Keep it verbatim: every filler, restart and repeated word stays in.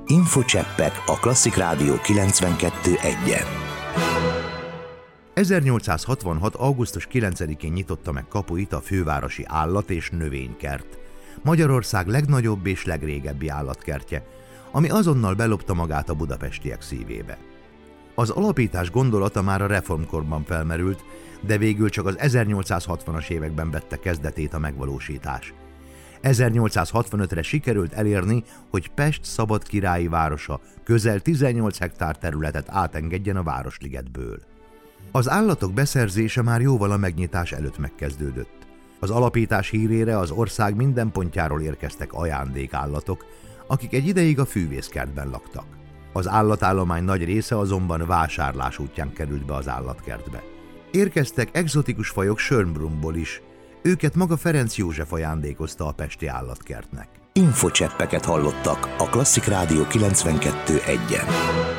Infocseppek a Klasszik Rádió kilencvenkettő egyen. ezernyolcszázhatvanhat. augusztus kilencedikén nyitotta meg kapuit a fővárosi állat- és növénykert, Magyarország legnagyobb és legrégebbi állatkertje, ami azonnal belopta magát a budapestiek szívébe. Az alapítás gondolata már a reformkorban felmerült, de végül csak az ezernyolcszázhatvanas években vette kezdetét a megvalósítás. ezernyolcszázhatvanötre sikerült elérni, hogy Pest szabadkirályi városa közel tizennyolc hektár területet átengedjen a Városligetből. Az állatok beszerzése már jóval a megnyitás előtt megkezdődött. Az alapítás hírére az ország minden pontjáról érkeztek ajándékállatok, akik egy ideig a fűvészkertben laktak. Az állatállomány nagy része azonban vásárlás útján került be az állatkertbe. Érkeztek egzotikus fajok Schönbrunból is, őket maga Ferenc József ajándékozta a pesti állatkertnek. Infocseppeket hallottak a Klasszik Rádió kilencvenkettő egyen.